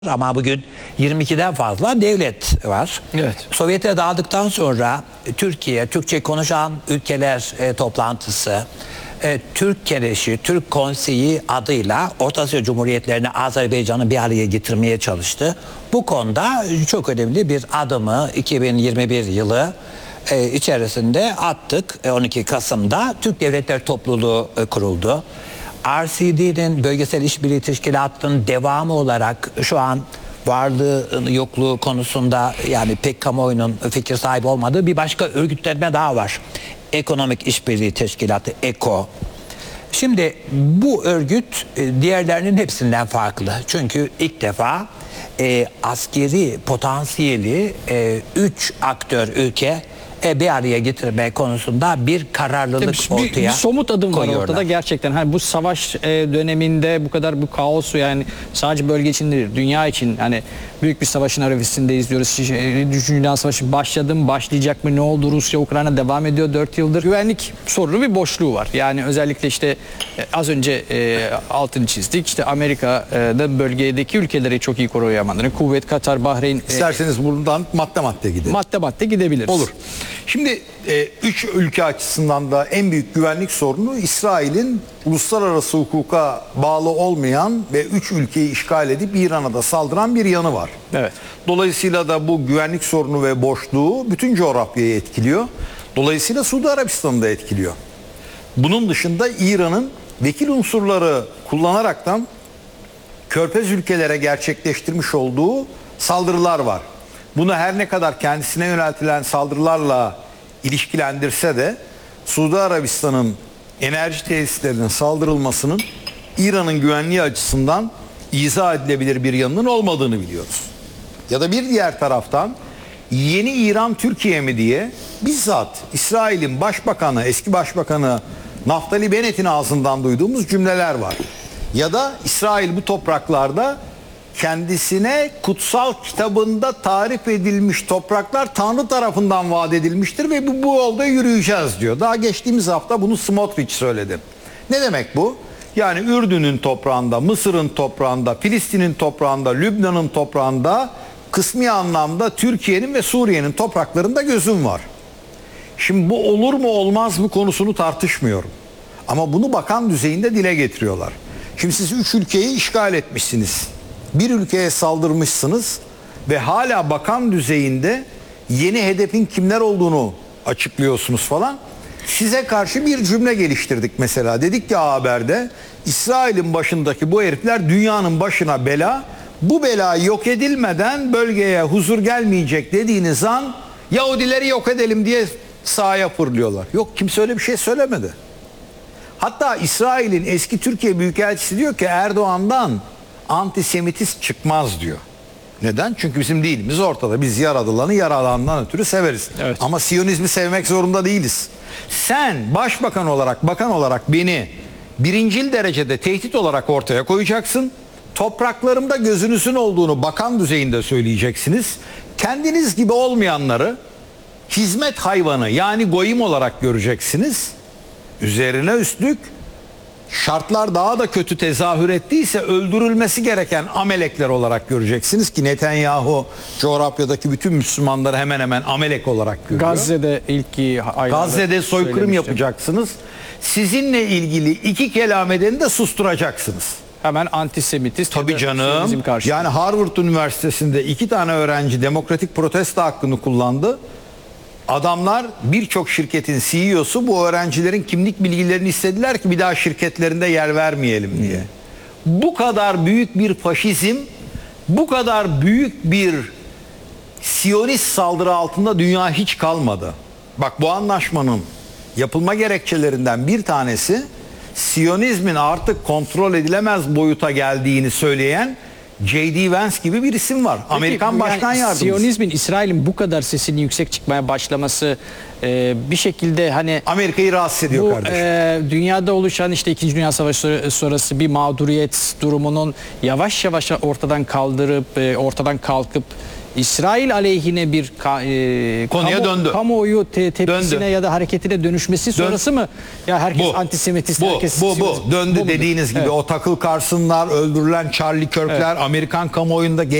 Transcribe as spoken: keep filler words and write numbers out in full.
Ama bugün yirmi ikiden fazla devlet var. Evet. Sovyetler dağıldıktan sonra Türkiye, Türkçe konuşan ülkeler e, toplantısı, e, Türk Kereşi, Türk Konseyi adıyla Orta Asya Cumhuriyetlerini, Azerbaycan'ı bir araya getirmeye çalıştı. Bu konuda çok önemli bir adımı iki bin yirmi bir yılı e, içerisinde attık. E, on iki Kasım'da Türk Devletler Topluluğu e, kuruldu. R C D'nin Bölgesel İşbirliği Teşkilatı'nın devamı olarak şu an varlığı yokluğu konusunda yani pek kamuoyunun fikir sahibi olmadığı bir başka örgütlenme daha var. Ekonomik İşbirliği Teşkilatı, EKO. Şimdi bu örgüt diğerlerinin hepsinden farklı. Çünkü ilk defa e, askeri potansiyeli e, üç aktör ülke E, bir araya getirme konusunda bir kararlılık bir, ortaya bir somut adım koyuyorlar. var ortada gerçekten. Hani bu savaş e, döneminde bu kadar bu kaosu, yani sadece bölge için değil, dünya için hani büyük bir savaşın arifesinde izliyoruz. Üçüncü Dünya Savaşı başladı mı, başlayacak mı, ne oldu? Rusya Ukrayna devam ediyor dört yıldır. Güvenlik sorunu bir boşluğu var. Yani özellikle işte e, az önce e, altını çizdik. İşte Amerika'da bölgedeki ülkeleri çok iyi koruyamadığını, Kuveyt, Katar, Bahreyn. İsterseniz e, buradan madde madde gidelim. Madde madde gidebiliriz. Olur. Şimdi e, üç ülke açısından da en büyük güvenlik sorunu İsrail'in uluslararası hukuka bağlı olmayan ve üç ülkeyi işgal edip İran'a da saldıran bir yanı var. Evet. Dolayısıyla da bu güvenlik sorunu ve boşluğu bütün coğrafyayı etkiliyor. Dolayısıyla Suudi Arabistan'ı da etkiliyor. Bunun dışında İran'ın vekil unsurları kullanaraktan Körfez ülkelere gerçekleştirmiş olduğu saldırılar var. Bunu her ne kadar kendisine yöneltilen saldırılarla ilişkilendirse de Suudi Arabistan'ın enerji tesislerinin saldırılmasının İran'ın güvenliği açısından izah edilebilir bir yanının olmadığını biliyoruz. Ya da bir diğer taraftan yeni İran Türkiye mi diye bizzat İsrail'in başbakanı, eski başbakanı Naftali Bennett'in ağzından duyduğumuz cümleler var. Ya da İsrail bu topraklarda kendisine kutsal kitabında tarif edilmiş topraklar Tanrı tarafından vaat edilmiştir ve bu, bu yolda yürüyeceğiz diyor. Daha geçtiğimiz hafta bunu Smotrich söyledi. Ne demek bu? Yani Ürdün'ün toprağında, Mısır'ın toprağında, Filistin'in toprağında, Lübnan'ın toprağında, kısmi anlamda Türkiye'nin ve Suriye'nin topraklarında gözüm var. Şimdi bu olur mu olmaz mı konusunu tartışmıyorum. Ama bunu bakan düzeyinde dile getiriyorlar. Şimdi siz üç ülkeyi işgal etmişsiniz. Bir ülkeye saldırmışsınız ve hala bakan düzeyinde yeni hedefin kimler olduğunu açıklıyorsunuz falan. Size karşı bir cümle geliştirdik mesela. Dedik ki A Haber'de, İsrail'in başındaki bu herifler dünyanın başına bela. Bu bela yok edilmeden bölgeye huzur gelmeyecek dediğiniz an Yahudileri yok edelim diye sahaya fırlıyorlar. Yok, kimse öyle bir şey söylemedi. Hatta İsrail'in eski Türkiye Büyükelçisi diyor ki Erdoğan'dan antisemitist çıkmaz diyor. Neden? Çünkü bizim dinimiz ortada. Biz yaradılanı yaralandan ötürü severiz. Evet. Ama Siyonizmi sevmek zorunda değiliz. Sen başbakan olarak, bakan olarak beni birincil derecede tehdit olarak ortaya koyacaksın. Topraklarımda gözünüzün olduğunu bakan düzeyinde söyleyeceksiniz. Kendiniz gibi olmayanları hizmet hayvanı, yani goyim olarak göreceksiniz. Üzerine üstlük şartlar daha da kötü tezahür ettiyse öldürülmesi gereken amelekler olarak göreceksiniz ki Netanyahu coğrafyadaki bütün Müslümanları hemen hemen amelek olarak görüyor. Gazze'de ilk Gazze'de soykırım yapacaksınız. Sizinle ilgili iki kelam edeni de susturacaksınız. Hemen antisemitist. Tabii canım. Yani Harvard Üniversitesi'nde iki tane öğrenci demokratik protesto hakkını kullandı. Adamlar, birçok şirketin C E O'su bu öğrencilerin kimlik bilgilerini istediler ki bir daha şirketlerinde yer vermeyelim diye. Bu kadar büyük bir faşizm, bu kadar büyük bir Siyonist saldırı altında dünya hiç kalmadı. Bak, bu anlaşmanın yapılma gerekçelerinden bir tanesi Siyonizmin artık kontrol edilemez boyuta geldiğini söyleyen J D Vance gibi bir isim var. Peki, Amerikan Başkan Yardımcısı. Siyonizmin, İsrail'in bu kadar sesinin yüksek çıkmaya başlaması e, bir şekilde hani Amerika'yı rahatsız ediyor bu, kardeşim. E, dünyada oluşan işte İkinci Dünya Savaşı sonrası bir mağduriyet durumunun yavaş yavaş ortadan kaldırıp e, ortadan kalkıp İsrail aleyhine bir ka, e, Konuya kamu- döndü. kamuoyu te, tepkisine Döndü. ya da hareketine dönüşmesi sonrası mı? Ya herkes Bu. antisemitist, Bu, herkes bu, bu. Siyonist. Döndü Bu mudur? dediğiniz gibi Evet. o Takıl Carson'lar, öldürülen Charlie Kirk'ler, Amerikan kamuoyunda